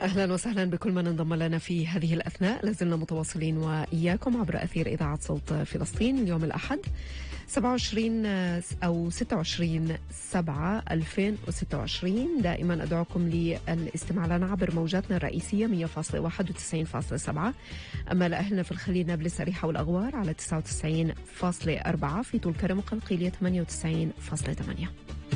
أهلا وسهلا بكل من انضم لنا في هذه الأثناء. لازلنا متواصلين وإياكم عبر أثير إذاعة صوت فلسطين. اليوم الأحد 27 أو 26/7/2026. دائما أدعوكم للاستماع لنا عبر موجاتنا الرئيسية 100.1 و90.7. أما لأهلنا في الخليل نابلس أريحة والأغوار على 99.4. في طول كرم وقلقيلية 98.8.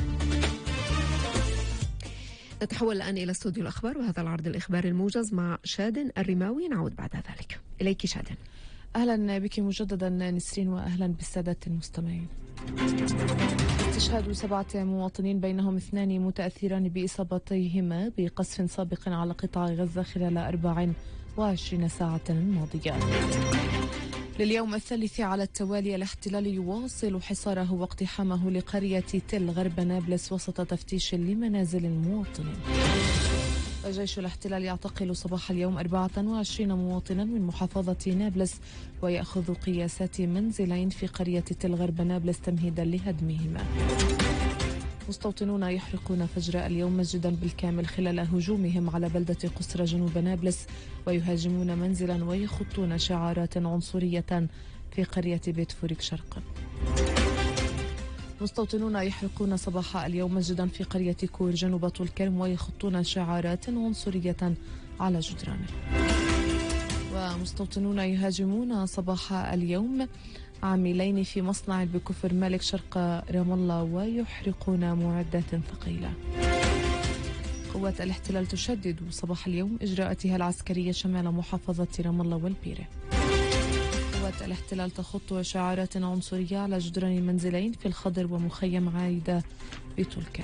نتحول الآن إلى استوديو الأخبار وهذا العرض الإخباري الموجز مع شادن الرماوي. نعود بعد ذلك إليك شادن. أهلا بك مجددا نسرين، وأهلا بالسادة المستمعين. استشهاد 7 مواطنين بينهم 2 متأثران بإصابتيهما بقصف سابق على قطاع غزة خلال 24 ساعة ماضية. لليوم الثالث على التوالي الاحتلال يواصل حصاره واقتحامه لقرية تل غرب نابلس وسط تفتيش لمنازل المواطنين. وجيش الاحتلال يعتقل صباح اليوم 24 مواطنا من محافظة نابلس ويأخذ قياسات منزلين في قرية تل غرب نابلس تمهيدا لهدمهما. مستوطنون يحرقون فجر اليوم مسجدا بالكامل خلال هجومهم على بلدة قسرة جنوب نابلس ويهاجمون منزلا ويخطون شعارات عنصرية في قرية بيت فوريك شرقا. مستوطنون يحرقون صباح اليوم مسجدا في قرية كور جنوب طول كرم ويخطون شعارات عنصرية على جدرانه. ومستوطنون يهاجمون صباح اليوم عاملين في مصنع بكفر مالك شرق رام الله ويحرقون معدات ثقيلة. قوات الاحتلال تشدد صباح اليوم إجراءاتها العسكرية شمال محافظة رام الله والبيرة. قوات الاحتلال تخط شعارات عنصرية على جدران منزلين في الخضر ومخيم عايدة بطول كرم.